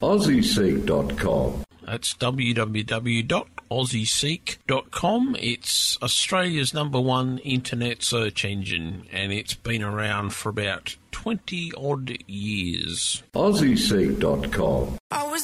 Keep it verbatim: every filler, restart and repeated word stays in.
aussie seek dot com. That's w w w dot aussie seek dot com. It's Australia's number one internet search engine, and it's been around for about twenty odd years. aussie seek dot com. I was